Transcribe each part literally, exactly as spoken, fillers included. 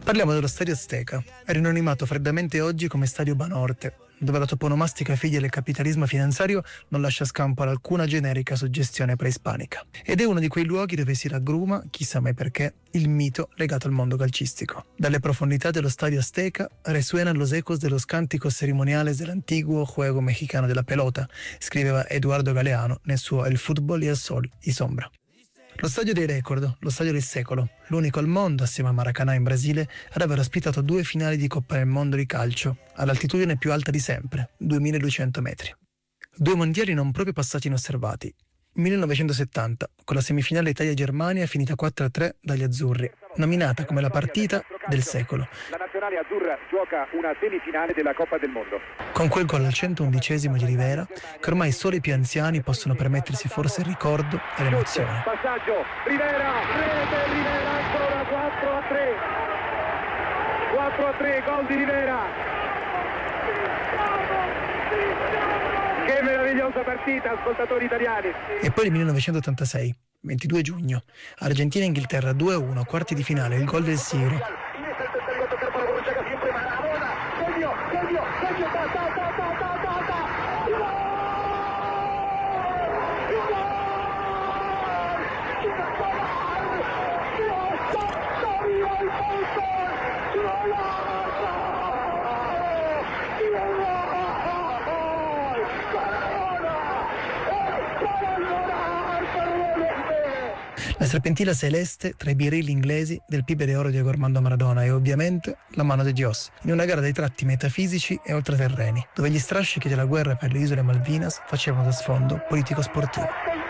Parliamo dello Stadio Azteca, rinominato freddamente oggi come Stadio Banorte, dove la toponomastica figlia del capitalismo finanziario non lascia scampo ad alcuna generica suggestione preispanica. Ed è uno di quei luoghi dove si raggruma, chissà mai perché, il mito legato al mondo calcistico. Dalle profondità dello Stadio Azteca resuenan los ecos de los cánticos ceremoniales del antiguo juego mexicano della pelota, scriveva Eduardo Galeano nel suo El fútbol y el sol y sombra. Lo stadio dei record, lo stadio del secolo, l'unico al mondo, assieme a Maracanã in Brasile, ad aver ospitato due finali di Coppa del Mondo di calcio, all'altitudine più alta di sempre, duemiladuecento metri. Due mondiali non proprio passati inosservati. millenovecentosettanta, con la semifinale Italia-Germania finita quattro a tre dagli azzurri, nominata come la partita del secolo. La nazionale azzurra gioca una semifinale della Coppa del Mondo. Con quel gol al centoundicesimo di Rivera, che ormai solo i più anziani possono permettersi forse il ricordo e l'emozione. Passaggio, Rivera, rete, Rivera, ancora quattro a tre. quattro a tre, gol di Rivera. Che meravigliosa partita, ascoltatori italiani. E poi il millenovecentottantasei, ventidue giugno, Argentina-Inghilterra due a uno, quarti di finale, il gol del Sigro. La serpentina celeste tra i birilli inglesi del Pibe de Oro di Armando Maradona e ovviamente la mano di Dios, in una gara dai tratti metafisici e oltraterreni, dove gli strascichi della guerra per le isole Malvinas facevano da sfondo politico-sportivo.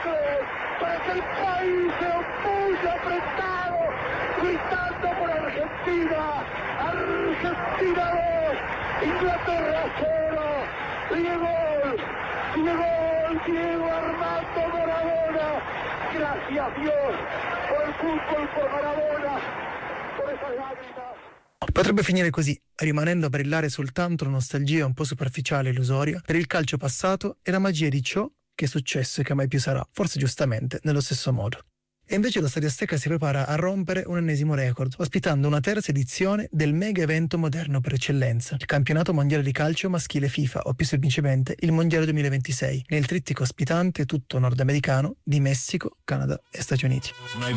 Diego Armando Maradona, gracias Dios por el fútbol, por Maradona, por esas lágrimas. Potrebbe finire così, rimanendo a brillare soltanto la nostalgia un po' superficiale e illusoria per il calcio passato e la magia di ciò che è successo e che mai più sarà, forse giustamente, nello stesso modo. E invece lo Stadio Azteca si prepara a rompere un ennesimo record, ospitando una terza edizione del mega evento moderno per eccellenza, il campionato mondiale di calcio maschile FIFA, o più semplicemente il mondiale duemilaventisei, nel trittico ospitante tutto nordamericano di Messico, Canada e Stati Uniti.